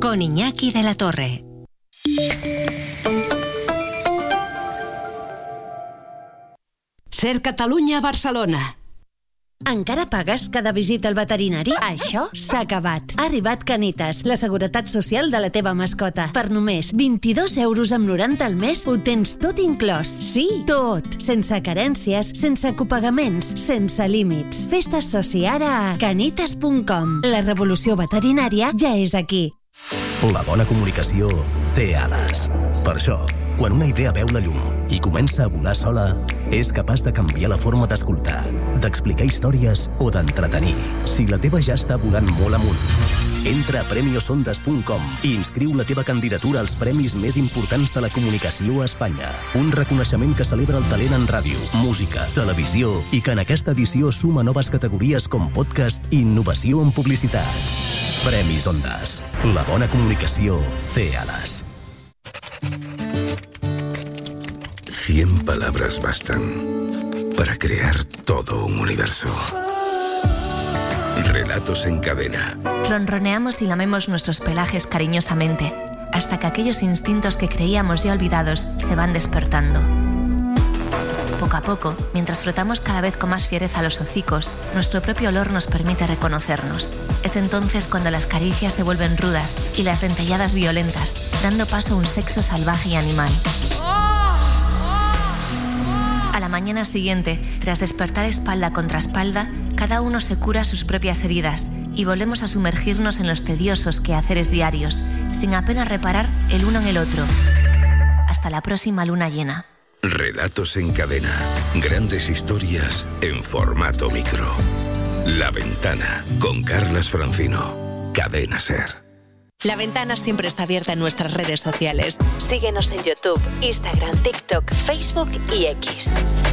con Iñaki de la Torre. Ser Catalunya a Barcelona. Encara pagues cada visita al veterinari? Això s'ha acabat. Ha arribat Canitas, la seguretat social de la teva mascota. Per només 22,90 € al mes ho tens tot inclòs. Sí, tot. Sense carències, sense copagaments, sense límits. Fes-te soci ara a canitas.com. La revolució veterinària ja és aquí. La bona comunicació té ales. Per això, quan una idea veu la llum i comença a volar sola, és capaç de canviar la forma d'escoltar, d'explicar històries o d'entretenir. Si la teva ja està volant molt amunt, entra a premiosondas.com i inscriu la teva candidatura als premis més importants de la comunicació a Espanya. Un reconeixement que celebra el talent en ràdio, música, televisió i que en aquesta edició suma noves categories com podcast i innovació en publicitat. Premis Ondas. La bona comunicació té alas. 100 palabras bastan para crear todo un universo. Relatos en cadena. Ronroneamos y lamemos nuestros pelajes cariñosamente, hasta que aquellos instintos que creíamos ya olvidados se van despertando. Poco a poco, mientras frotamos cada vez con más fiereza los hocicos, nuestro propio olor nos permite reconocernos. Es entonces cuando las caricias se vuelven rudas y las dentelladas violentas, dando paso a un sexo salvaje y animal. A la mañana siguiente, tras despertar espalda contra espalda, cada uno se cura sus propias heridas y volvemos a sumergirnos en los tediosos quehaceres diarios, sin apenas reparar el uno en el otro. Hasta la próxima luna llena. Relatos en cadena. Grandes historias en formato micro. La Ventana, con Carlas Francino. Cadena Ser. La Ventana siempre está abierta en nuestras redes sociales. Síguenos en YouTube, Instagram, TikTok, Facebook y X.